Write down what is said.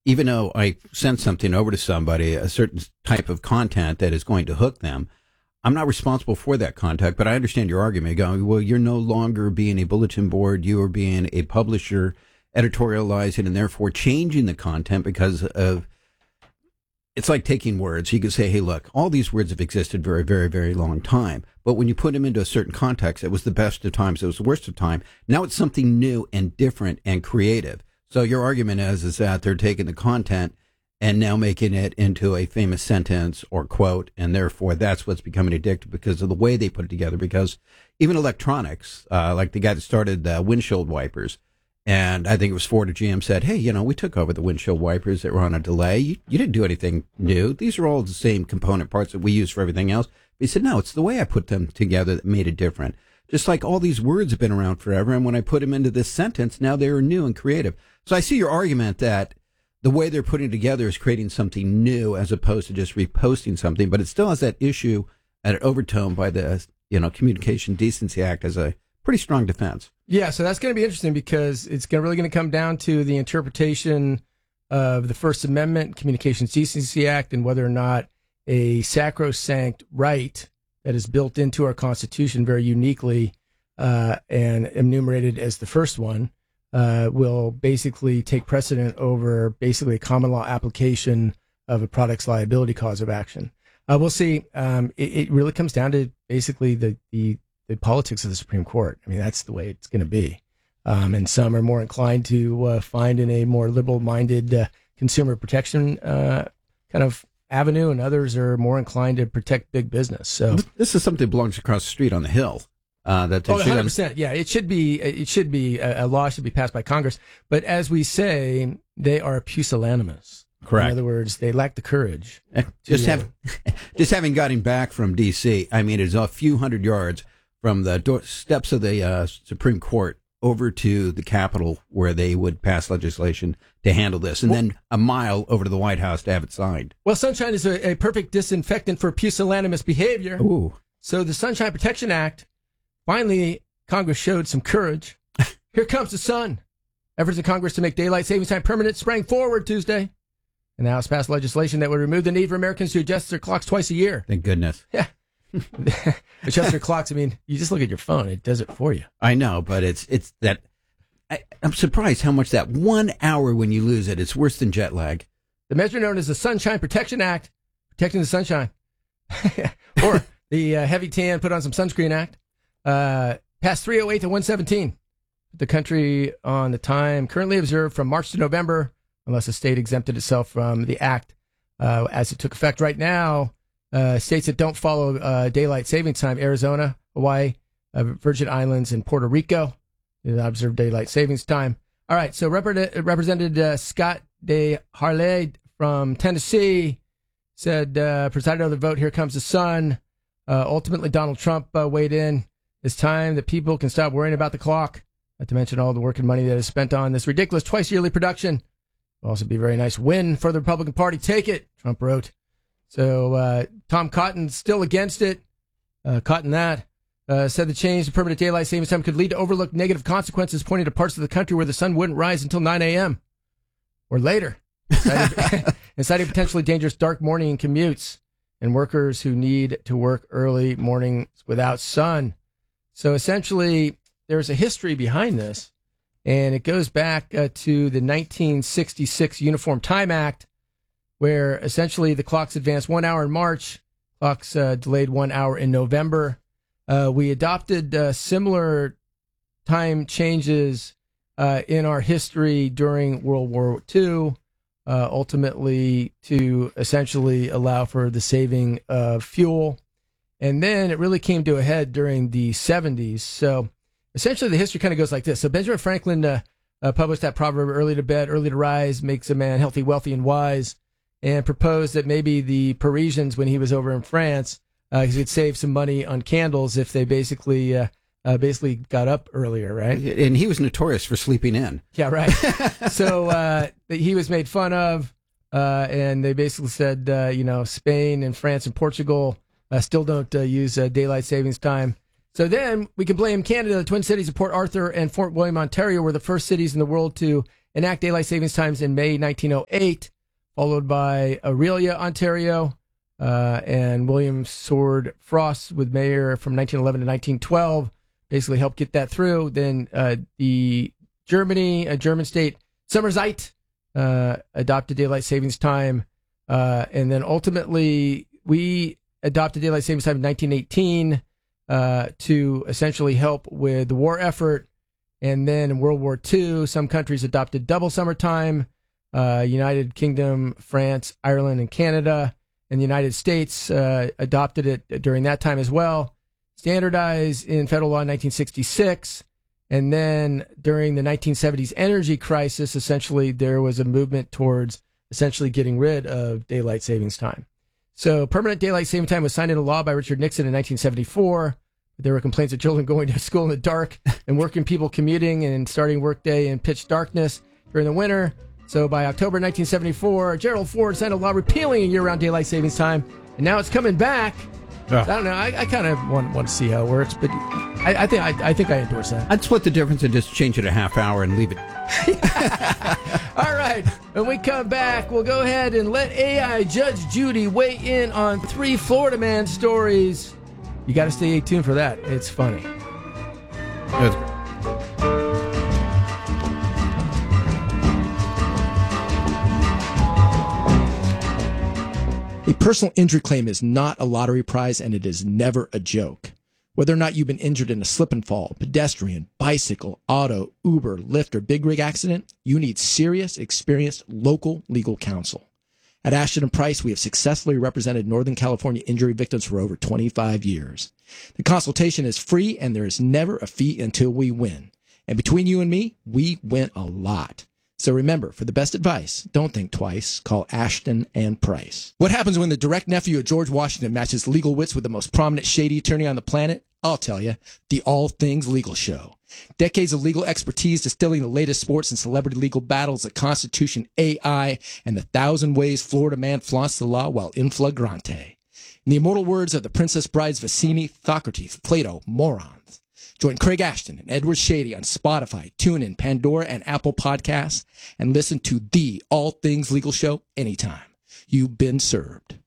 even though I send something over to somebody, a certain type of content that is going to hook them, I'm not responsible for that content, but I understand your argument going, well, you're no longer being a bulletin board, you are being a publisher, editorializing, and therefore changing the content because of, it's like taking words. You could say, hey, look, all these words have existed for a very, very long time. But when you put them into a certain context, it was the best of times, it was the worst of time. Now it's something new and different and creative. So your argument is that they're taking the content and now making it into a famous sentence or quote, and therefore that's what's becoming addictive because of the way they put it together. Because even electronics, like the guy that started windshield wipers, and I think it was Ford or GM said, hey, we took over the windshield wipers that were on a delay. You didn't do anything new. These are all the same component parts that we use for everything else. But he said, no, it's the way I put them together that made it different. Just like all these words have been around forever, and when I put them into this sentence, now they're new and creative. So I see your argument that the way they're putting it together is creating something new as opposed to just reposting something, but it still has that issue at overtone by the Communication Decency Act as a pretty strong defense. Yeah, so that's going to be interesting because it's really going to come down to the interpretation of the First Amendment, Communications Decency Act, and whether or not a sacrosanct right that is built into our Constitution very uniquely and enumerated as the first one will basically take precedent over basically a common law application of a product's liability cause of action. We'll see. It really comes down to basically the politics of the Supreme Court. I mean, that's the way it's going to be. And some are more inclined to find in a more liberal-minded consumer protection kind of avenue, and others are more inclined to protect big business. So this is something that belongs across the street on the Hill. 100%. Yeah, it should be a law should be passed by Congress. But as we say, they are pusillanimous. Correct. In other words, they lack the courage. Just having gotten back from D.C., I mean, it's a few hundred yards from the steps of the Supreme Court over to the Capitol where they would pass legislation to handle this, and then a mile over to the White House to have it signed. Well, sunshine is a perfect disinfectant for pusillanimous behavior. Ooh. So the Sunshine Protection Act, finally, Congress showed some courage. Here comes the sun. Efforts of Congress to make daylight savings time permanent sprang forward Tuesday. And the House passed legislation that would remove the need for Americans to adjust their clocks twice a year. Thank goodness. Yeah. Adjust your clocks. I mean, you just look at your phone. It does it for you. I know, but it's that. I'm surprised how much that 1 hour when you lose it, it's worse than jet lag. The measure known as the Sunshine Protection Act, protecting the sunshine, or the Heavy Tan Put on Some Sunscreen Act, passed 308 to 117. The country on the time currently observed from March to November, unless a state exempted itself from the act as it took effect right now. States that don't follow daylight savings time: Arizona, Hawaii, Virgin Islands, and Puerto Rico, observe daylight savings time. All right, so Representative Scott DeHarley from Tennessee said, presided over the vote, here comes the sun. Ultimately, Donald Trump weighed in. It's time that people can stop worrying about the clock, not to mention all the work and money that is spent on this ridiculous twice-yearly production. It'll also be a very nice win for the Republican Party. Take it, Trump wrote. So Tom Cotton's still against it. Cotton said the change to permanent daylight savings time could lead to overlooked negative consequences, pointing to parts of the country where the sun wouldn't rise until 9 a.m. or later, inciting potentially dangerous dark morning commutes and workers who need to work early mornings without sun. So essentially, there's a history behind this, and it goes back to the 1966 Uniform Time Act, where essentially the clocks advanced 1 hour in March, clocks delayed 1 hour in November. We adopted similar time changes in our history during World War II, ultimately to essentially allow for the saving of fuel. And then it really came to a head during the 70s. So essentially the history kind of goes like this. So Benjamin Franklin published that proverb, early to bed, early to rise, makes a man healthy, wealthy, and wise, and proposed that maybe the Parisians, when he was over in France, he could save some money on candles if they basically got up earlier, right? And he was notorious for sleeping in. Yeah, right. So he was made fun of, and they basically said, Spain and France and Portugal still don't use daylight savings time. So then we can blame Canada. The Twin Cities of Port Arthur and Fort William, Ontario were the first cities in the world to enact daylight savings times in May 1908, followed by Aurelia, Ontario, and William Sword Frost with mayor from 1911 to 1912, basically helped get that through. Then the German state, Sommerzeit, adopted daylight savings time, and then ultimately we adopted daylight savings time in 1918 to essentially help with the war effort. And then in World War II, some countries adopted double summertime, United Kingdom, France, Ireland, and Canada. And the United States adopted it during that time as well. Standardized in federal law in 1966. And then during the 1970s energy crisis, essentially there was a movement towards essentially getting rid of daylight savings time. So permanent daylight saving time was signed into law by Richard Nixon in 1974. There were complaints of children going to school in the dark and working people commuting and starting workday in pitch darkness during the winter. So by October 1974, Gerald Ford signed a law repealing a year-round daylight savings time, and now it's coming back. I don't know. I kind of want to see how it works, but I think I endorse that. I'd split the difference and just change it a half hour and leave it. All right. When we come back, we'll go ahead and let AI Judge Judy weigh in on 3 Florida man stories. You got to stay tuned for that. It's funny. That's great. A personal injury claim is not a lottery prize, and it is never a joke. Whether or not you've been injured in a slip and fall, pedestrian, bicycle, auto, Uber, Lyft, or big rig accident, you need serious, experienced local legal counsel. At Ashton & Price, we have successfully represented Northern California injury victims for over 25 years. The consultation is free, and there is never a fee until we win. And between you and me, we win a lot. So remember, for the best advice, don't think twice. Call Ashton & Price. What happens when the direct nephew of George Washington matches legal wits with the most prominent shady attorney on the planet? I'll tell you, the All Things Legal Show. Decades of legal expertise distilling the latest sports and celebrity legal battles, the Constitution, AI, and the 1,000 ways Florida man flaunts the law while in flagrante. In the immortal words of the Princess Brides Vicini, Thocrates, Plato, morons. Join Craig Ashton and Edward Shady on Spotify, TuneIn, Pandora, and Apple Podcasts, and listen to the All Things Legal Show anytime. You've been served.